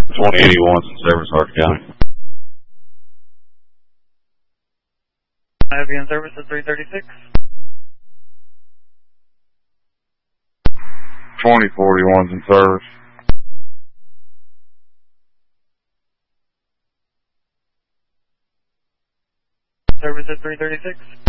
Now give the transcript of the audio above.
2081's in service, Arch County. I have you in service at 336. 2041's in service. Service at 336.